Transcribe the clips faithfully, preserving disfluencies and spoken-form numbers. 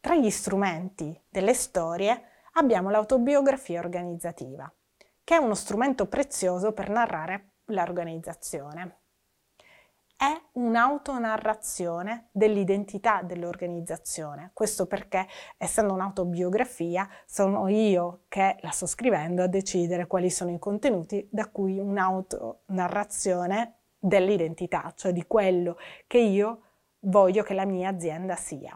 Tra gli strumenti delle storie abbiamo l'autobiografia organizzativa, che è uno strumento prezioso per narrare l'organizzazione. È un'autonarrazione dell'identità dell'organizzazione. Questo perché, essendo un'autobiografia, sono io che la sto scrivendo a decidere quali sono i contenuti, da cui un'autonarrazione dell'identità, cioè di quello che io voglio che la mia azienda sia.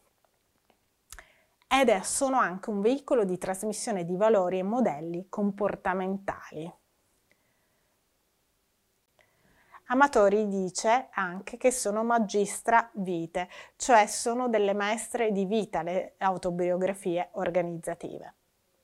Ed è, sono anche un veicolo di trasmissione di valori e modelli comportamentali. Amatori dice anche che sono magistra vitae, cioè sono delle maestre di vita le autobiografie organizzative.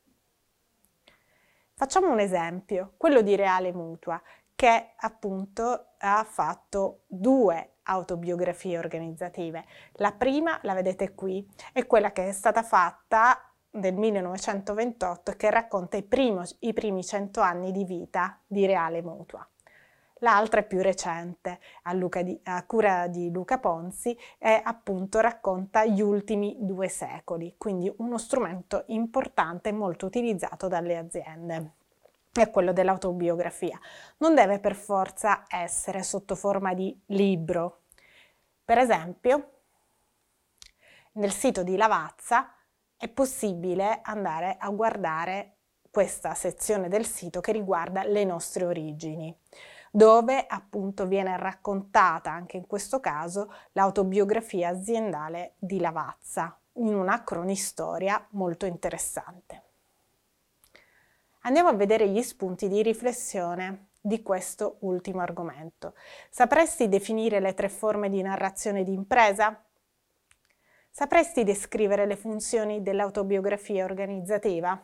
Facciamo un esempio, quello di Reale Mutua, che appunto ha fatto due autobiografie organizzative. La prima, la vedete qui, è quella che è stata fatta nel millenovecentoventotto e che racconta i, primo, i primi cento anni di vita di Reale Mutua. L'altra è più recente, a, Luca di, a cura di Luca Ponzi, e appunto racconta gli ultimi due secoli, quindi uno strumento importante e molto utilizzato dalle aziende. È quello dell'autobiografia. Non deve per forza essere sotto forma di libro. Per esempio, nel sito di Lavazza è possibile andare a guardare questa sezione del sito che riguarda le nostre origini, dove appunto viene raccontata, anche in questo caso, l'autobiografia aziendale di Lavazza, in una cronistoria molto interessante. Andiamo a vedere gli spunti di riflessione di questo ultimo argomento. Sapresti definire le tre forme di narrazione di impresa? Sapresti descrivere le funzioni dell'autobiografia organizzativa?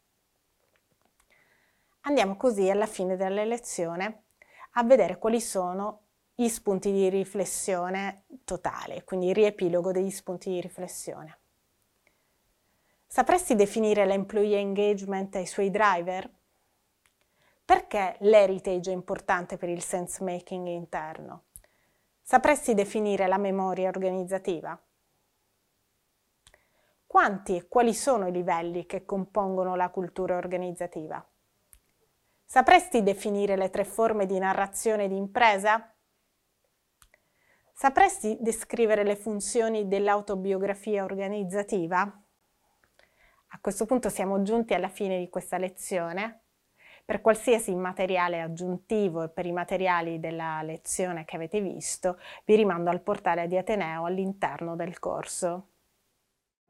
Andiamo così alla fine della lezione a vedere quali sono gli spunti di riflessione totale, quindi il riepilogo degli spunti di riflessione. Sapresti definire l'employee engagement e i suoi driver? Perché l'heritage è importante per il sense making interno? Sapresti definire la memoria organizzativa? Quanti e quali sono i livelli che compongono la cultura organizzativa? Sapresti definire le tre forme di narrazione di impresa? Sapresti descrivere le funzioni dell'autobiografia organizzativa? A questo punto siamo giunti alla fine di questa lezione. Per qualsiasi materiale aggiuntivo e per i materiali della lezione che avete visto, vi rimando al portale di Ateneo all'interno del corso.